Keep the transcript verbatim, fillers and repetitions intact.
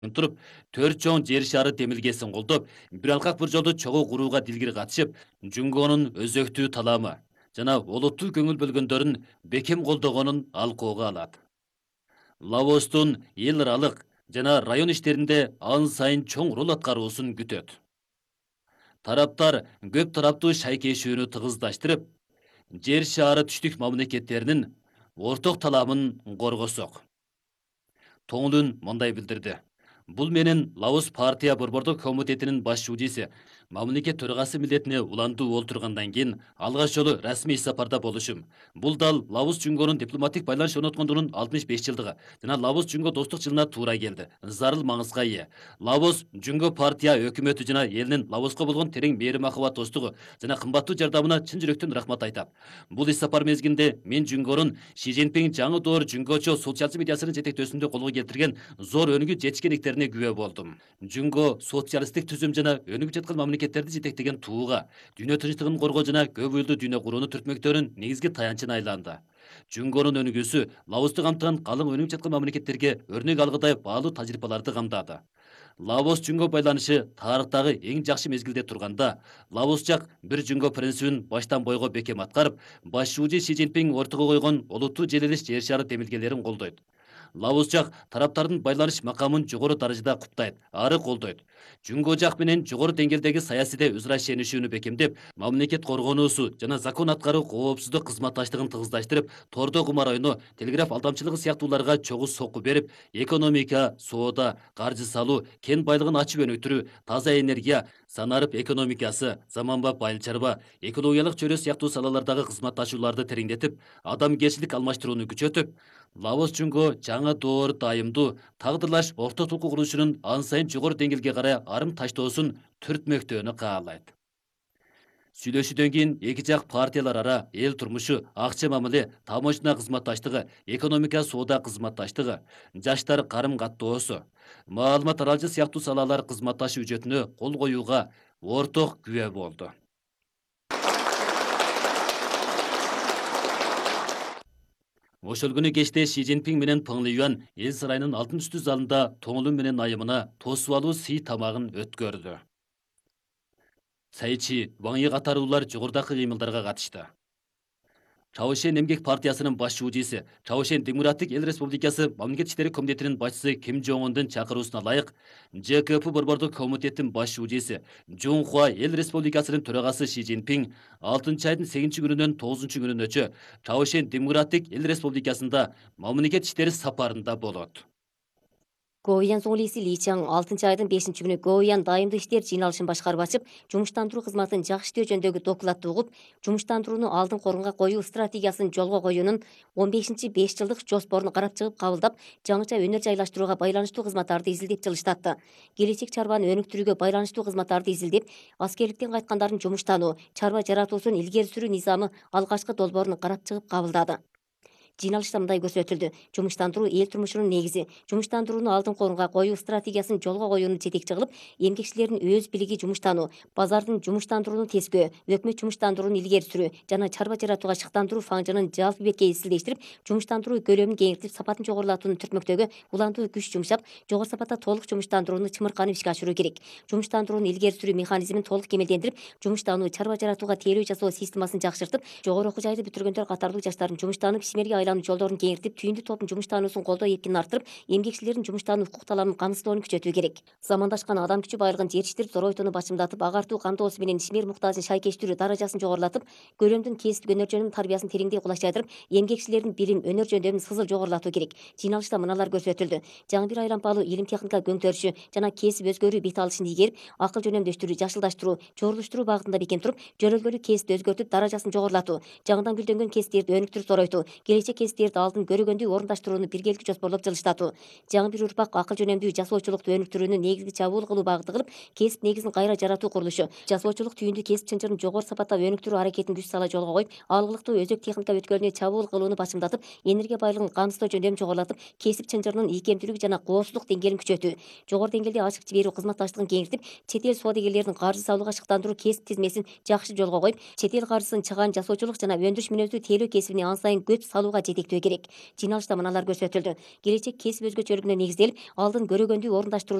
туруп төрт чоң жер шары демилгесин колдоп, бир алкак бир жолду чогуу курууга дилгир катышып, Жүнгөнүн өзөктүү таламы жана олуттуу көңүл бөлгөндөрүн бекем колдогонун алкоого алат. Лаостун эл аралык жана район иштеринде ан сайын чоң роль аткаруусун күтөт. Тараптар көп тараптуу шайкешүүнү тыгыздаштырып, жер шаары түштүк мамлекеттеринин орток таламын коргосок. Тоңлун мындай билдирди. Бул менен Лаос партия борбордук комитетинин баш жудиси мамлекет төрагасы милдетине уландуу олтургандан кийин алгач жолу расмий сапарда болушум. Бул дал Лаос Жүнгөнүн дипломатик байланыш орноткондугунун алтымыш беш жылдыгы жана Лаос Жүнгө достук жылына туура келди. Зарыл маңызга ээ. Лаос Жүнгө партия өкмөтү жана элинин Лаоска болгон терең мээри махабат достугу жана кымбаттуу жардамына чын жүрөктөн рахмат айтам. Бул иш сапар мезгилинде мен Жүнгөнүн Ши Цзиньпин жаңы доор жүнгөчө социализм идеясынын жетектөөсүндө колго келтирген зор өнүгүү жетишкендиктерине күбө болдум. Жүнгө социалисттик түзүм жана өнүгүп жаткан мамлекеттерди жетектеген тууга, дүйнө тынчтыгын коргоо жана көп уюлдуу дүйнө курууну түртмөктөрүн негизги таянчына айланды. Жүнгөнүн өнүгүүсү Лаосту камтыган калың өнүгүп жаткан мамлекеттерге өрнөк алгыдай баалуу тажрыйбаларды камдады. Лаос Жүнгө байланышы тарыхтагы эң жакшы мезгилде турганда, Лаос жак бир Жүнгө принцибин баштан бойго бекем аткарып, баш жууди Ши Цзиньпин ортого койгон олуттуу желилиш жер шары демилгелерин колдойт. Лаос жак тараптардын байланыш макамын жогору даражада куптайт, ары колдойт. Жүнгө жак менен жогору деңгээлдеги саясийде өзара ишенишүүнү бекемдеп, мамлекет коргонуусу жана закон аткаруу коопсуздук кызматташтыгын тыгыздаштырып, тордо кумар ойноо, телеграф алдамчылыгы сыяктууларга чогуу сокку берип, экономика, соода, каржы салуу, кен байлыгын ачып өнүктүрүү, таза энергия, санарып экономикасы, заманбап байыл чарба, экологиялык чөйрө сыяктуу салалардагы кызматташууларды тереңдетип, адамгерчилик алмаштырууну күчөтүп, Лаос Жүнгө жаңы доор дайымдуу тагдырлаш орто толку курулушунун ан сайын жогору деңгээлге карай арым таштоосун түртмөктөөнү каалайт. Сүйлөшүүдөн кийин эки жак партиялар ара эл турмушу, акча мамиле, таможня кызматташтыгы, экономика соода кызматташтыгы, жаштар карым каттоосу, маалымат аралжы сыяктуу салалар кызматташуу үчөтүнө кол коюуга орток күбө болду. Ошол күнү кечте Ши Цзиньпин менен Пeng Liyuan эл сарайынын алтын үстү залында тоңлун менен айымына тосуп алуу сый тамагын өткөрдү. Сайчи, Ван Yi катаруулар жогорудагы кыймылдарга катышты. Чаошен эмгек партиясынын баш жуудиси, Чаошен Демократик эл республикасы мамлекет иштери комитетинин башчысы Ким Жон Ундун чакыруусуна ылайык, Ж К П борбордук комитеттин баш жуудиси, Жунхуа эл республикасынын төрагасы Ши Цзиньпин алтынчы айдын сегизинчи күнүнөн тогузунчу күнүнөчө Чаошен Демократик эл республикасында мамлекет иштери сапарында болот. Гоуян соңлиси Ли Чаң алтынчы айдын бешинчи күнү Гоуян дайымдуу иштер жыйналышын башкарып ачып, жумуштандыруу кызматын жакшы иштөө жөнүндөгү докладты угуп, жумуштандырууну алдын корунга коюу стратегиясын жолго коюунун он бешинчи беш жылдык жоспорун карап чыгып кабылдап, жаңыча өнөр жайлаштырууга байланыштуу кызматтарды изилдеп жылыштатты. Келечек чарбаны өнүктүрүүгө байланыштуу кызматтарды изилдеп, аскерликтен кайткандардын жумуштануу, чарба жаратуусун илгери сүрүү низамы алгачкы долбоорун карап чыгып кабылдады. Жыйналышта мындай көрсөтүлдү. Жумуштандыруу эл турмушунун негизи. Жумуштандырууну алдын корунга коюу стратегиясын жолго коюуну жетекчи кылып, эмгекчилердин өз билиги жумуштануу, базардын жумуштандырууну тескөө, өкмөт жумуштандырууну илгери сүрүү жана чарба жаратууга шыктандыруу фаңжынын жалпы бетке изилдештирип, жумуштандыруу көлөмүн кеңейтип, сапатын жогорулатууну түртмөктөгө улантуу күч жумшап, жогору сапатта толук жумуштандырууну чымырканып ишке ашыруу керек. Жумуштандырууну илгери сүрүү механизмин толук кемелдендирип, жумуштануу, чарба жаратууга тейлөө жасоо системасын жакшыртып, жогору окуу жайды бүтүргөндөр катарлуу жаштардын жумуштанып ишмерге айлануу жолдорун кеңиртип, түйүндү топтун жумуштануусун колдоо эркинин арттырып, эмгекчилердин жумуштануу укук талабын камсыздоону күчөтүү керек. Замандашкан адам күчү байлыгын жетиштирип, зоройтууну бачымдатып, агартуу камтоосу менен ишмер муктажын шайкештирүү даражасын жогорулатып, көлөмдүн кесиптик өнөр жөнүндө тарбиясын тереңдей кулачтайдырып, эмгекчилердин билим, өнөр жөндөмүн сызыл жогорулатуу керек. Жыйналышта мыналар көрсөтүлдү. Жаңы бир айлампалуу илим техника көңтөрүшү жана кесип өзгөрүү бет алышын ийгерип, акыл жөнөмдөштүрүү, жашылдаштыруу, чогрулуштуруу багытында бекем туруп, жөнөлгөлүү кесипти өзгөртүп, даражасын жогорулатуу, жаңыдан гүлдөнгөн кесиптерди өнүктүрүп зоройтуу, келечек кесиптерди алдын көрөгөндүү орундаштырууну биргеликти жоспорлоп жылыштатуу. Жаңы бир урпак акыл жөнөмдүү жасоочулукту өнүктүрүүнү негизги чабуул кылуу багыты кылып, кесип негизин кайра жаратуу курулушу, жасоочулук түйүндү кесип чынжырын жогору сапатта өнүктүрүү аракетин күч сала жолго коюп, алгылыктуу өзөк техника өткөлүнө чабуул кылууну бачымдатып, энергия байлыгын камсыздоо жөндөмүн чогорулатып, кесип чынжырынын ийкемдүүлүгү жана коопсуздук деңгээлин күчөтүү. Жогору деңгээлде ачык жиберүү кызматташтыгын кеңиртип, чет эл соодагерлердин каржы салууга шыктандыруу кесип тизмесин жакшы жолго коюп, чет эл каржысын чыгаан жасоочулук жана өндүрүш мүнөздүү тейлөө кесибине ан сайын көч салууга жумушка жетектөө керек. Жыйналышта мыналар көрсөтүлдү. Келечек кесип өзгөчөлүгүнө негизделип, алдын көрөгөндүү орундаштыруу